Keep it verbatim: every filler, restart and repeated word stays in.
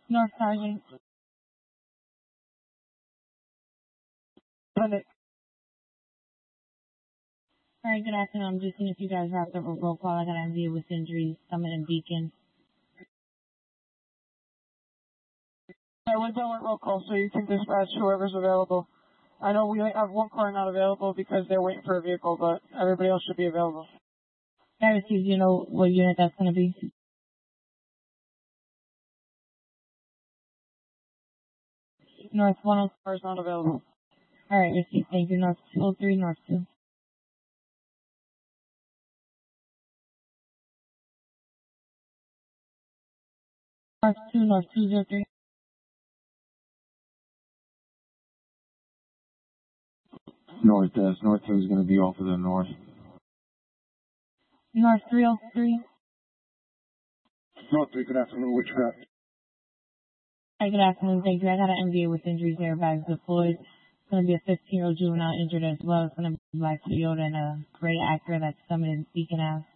North Sergeant. Clinic. Alright, good afternoon. I'm just seeing if you guys wrapped up a roll call. I got an M D with injuries, Summit and Beacon. Yeah, we're done with roll call, so you can dispatch whoever's available. I know we have one car not available because they're waiting for a vehicle, but everybody else should be available. I received, you know what unit that's going to be? North one oh Car is not available. Alright, received. Thank you. North two oh three, North two. North two, North two oh three. North, yes. North two is going to be off of the north. North three oh three. North three, good afternoon. What you got? Hi, good afternoon. Thank you. I got an M D A with injuries there, bags deployed. It's going to be a fifteen-year-old juvenile injured as well. It's going to be Black Toyota and a gray Acura that's Summit and Beacon Ave.